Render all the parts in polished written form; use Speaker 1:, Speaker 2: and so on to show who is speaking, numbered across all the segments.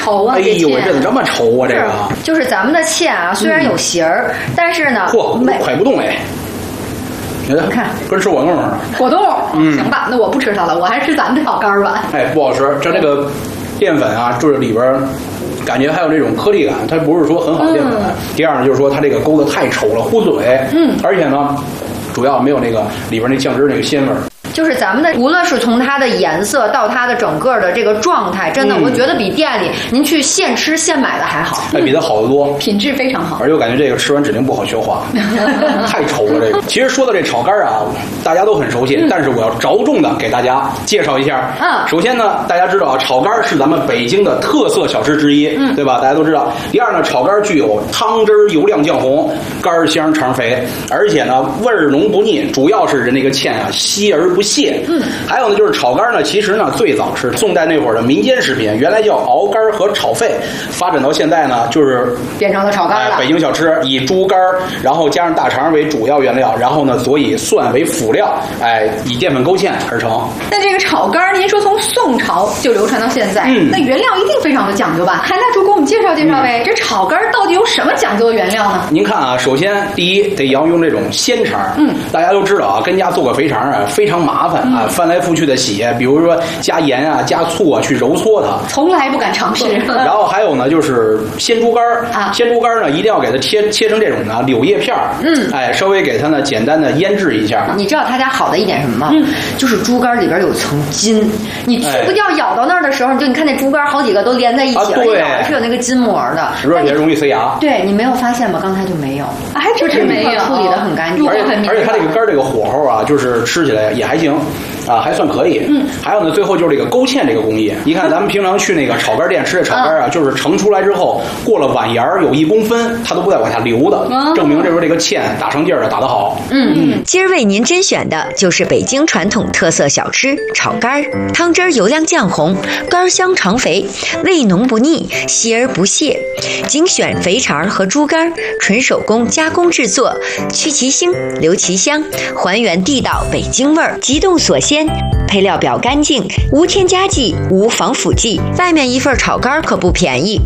Speaker 1: 稠啊！
Speaker 2: 哎呦，这怎么这么稠啊？这个
Speaker 1: 就是咱们的芡啊，虽然有形儿，但是呢，
Speaker 2: 快不动哎。
Speaker 1: 你看，
Speaker 2: 跟吃果冻似的。
Speaker 1: 果冻，行吧，那我不吃它了，我还吃咱们这炒肝吧。
Speaker 2: 哎，不好吃，它这个淀粉啊，就是里边感觉还有这种颗粒感，它不是说很好的淀粉。第二呢，就是说它这个勾的太稠了，糊嘴。而且呢，主要没有那个里边那酱汁那个鲜味儿。
Speaker 1: 就是咱们的，无论是从它的颜色到它的整个的这个状态，真的，我觉得比店里您去现吃现买的还好，
Speaker 2: 比它好得多，
Speaker 1: 品质非常好。
Speaker 2: 而且我感觉这个吃完指定不好消化，太稠了这个。其实说到这炒肝啊，大家都很熟悉，但是我要着重的给大家介绍一下。首先呢，大家知道啊，炒肝是咱们北京的特色小吃之一，对吧？大家都知道。第二呢，炒肝具有汤汁油亮酱红，肝香肠肥，而且呢味儿浓不腻，主要是那个芡啊稀而不泄。还有呢，就是炒肝呢，其实呢最早是宋代那会儿的民间食品，原来叫熬肝和炒肺，发展到现在呢，就是
Speaker 1: 变成了炒肝了。
Speaker 2: 北京小吃以猪肝，然后加上大肠为主要原料，然后呢，所以蒜为辅料，以淀粉勾芡而成。
Speaker 1: 那这个炒肝，您说从宋朝就流传到现在，那原料一定非常的讲究吧？那主给我们介绍介绍呗。这炒肝到底有什么讲究的原料呢？
Speaker 2: 您看啊，首先第一得要用这种鲜肠，大家都知道啊，跟家做个肥肠啊非常麻烦啊，翻来覆去的洗，比如说加盐啊、加醋啊去揉搓它，
Speaker 1: 从来不敢尝试。
Speaker 2: 然后还有呢，就是鲜猪肝啊，鲜猪肝呢一定要给它切成这种呢柳叶片儿，稍微给它呢简单的腌制一下。你
Speaker 1: 知道他家好的一点什么吗？就是猪肝里边有层筋，你去不掉咬到那儿的时候，你看那猪肝好几个都连在一起，
Speaker 2: 对，
Speaker 1: 是有那个筋膜的，
Speaker 2: 而且容易塞牙。
Speaker 1: 对，你没有发现吗？刚才就没有，还真是没有，处理的很干净，
Speaker 2: 而且它这个肝这个火候啊，就是吃起来也还行。还算可以。还有呢，最后就是这个勾芡这个工艺。你看咱们平常去那个炒肝店吃这炒肝啊，就是盛出来之后，过了碗沿有1公分，它都不带往下流的，证明这时候这个芡打成劲儿了，打得好。
Speaker 3: 今儿为您甄选的就是北京传统特色小吃炒肝，汤汁油亮酱红，肝香肠肥，味浓不腻，稀而不泄。精选肥肠和猪肝，纯手工加工制作，去其腥，留其香，还原地道北京味儿，急冻锁鲜。配料表干净，无添加剂，无防腐剂。外面一份炒肝可不便宜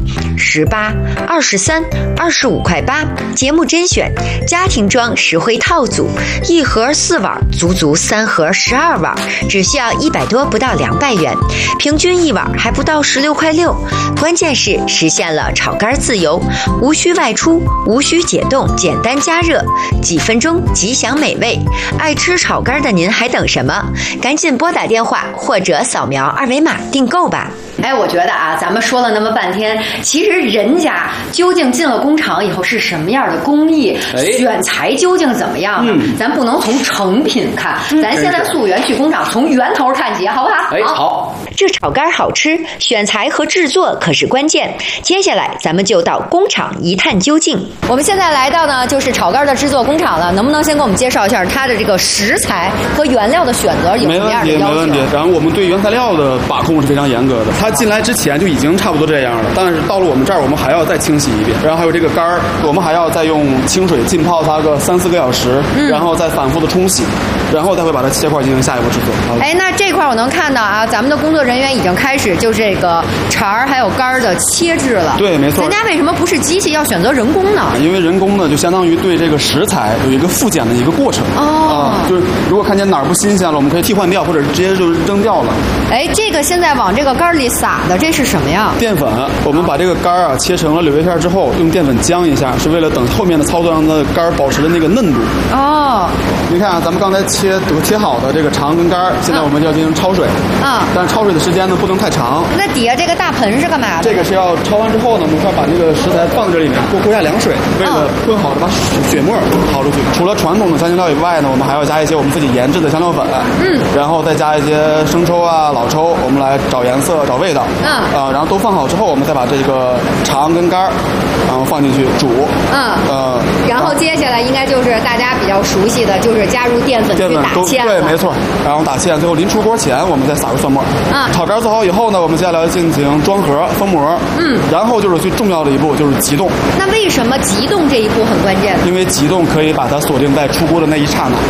Speaker 3: ，18、23、25块8。节目甄选，家庭装实惠套组，1盒4碗，足足3盒12碗，只需要100多，不到200元，平均1碗还不到16块6。关键是实现了炒肝自由，无需外出，无需解冻，简单加热，几分钟即享美味。爱吃炒肝的您还等什么？赶紧拨打电话或者扫描2维码订购吧。
Speaker 1: 我觉得啊，咱们说了那么半天，其实人家究竟进了工厂以后是什么样的工艺，选材究竟怎么样呢？咱不能从成品看，咱现在溯源去工厂，从源头看起，好不好？
Speaker 2: 好。
Speaker 3: 这炒肝好吃，选材和制作可是关键。接下来咱们就到工厂一探究竟。
Speaker 1: 我们现在来到呢，就是炒肝的制作工厂了，能不能先给我们介绍一下它的这个食材和原料的选择有什么样的要求？
Speaker 4: 没问题。然后我们对原材料的把控是非常严格的，它进来之前就已经差不多这样了，但是到了我们这儿，我们还要再清洗一遍。然后还有这个肝儿，我们还要再用清水浸泡它个3、4个小时，然后再反复的冲洗，然后再会把它切块进行下一步制作。
Speaker 1: 那这块我能看到啊，咱们的工作人员已经开始就这个肠儿还有肝儿的切制了。
Speaker 4: 对，没错。
Speaker 1: 咱家为什么不是机器，要选择人工呢？
Speaker 4: 因为人工呢，就相当于对这个食材有一个复检的一个过程。就是如果看见哪儿不新鲜了，我们可以替换掉，或者直接就扔掉了。
Speaker 1: 这个现在往这个肝里撒的，这是什么呀？
Speaker 4: 淀粉。我们把这个肝啊切成了柳叶片之后，用淀粉浆一下，是为了等后面的操作让它的肝保持的那个嫩度。你看啊，咱们刚才切好的这个肠跟肝，现在我们就要进行焯水。但是焯水的时间呢不能太长。
Speaker 1: 那底下这个大盆是干嘛的？
Speaker 4: 这个是要焯完之后呢，我们要把这个食材放在这里面，过下凉水，为了更好的把血沫淘出去。除了传统的香辛料以外呢，我们还要加一些我们自己研制的香料粉。然后再加一些生抽啊、老抽，我们来找颜色、找味道。然后都放好之后，我们再把这个肠跟肝，然后放进去煮。
Speaker 1: 然后接下来应该就是大家比较熟悉的，就是加入淀粉去打芡。
Speaker 4: 对，没错。然后打芡，最后临出锅前我们再撒入蒜末。炒肝做好以后呢，我们接下来进行装盒、封膜。然后就是最重要的一步，就是急冻。
Speaker 1: 那为什么急冻这一步很关键呢？
Speaker 4: 因为急冻可以把它锁定在出锅的那一刹那。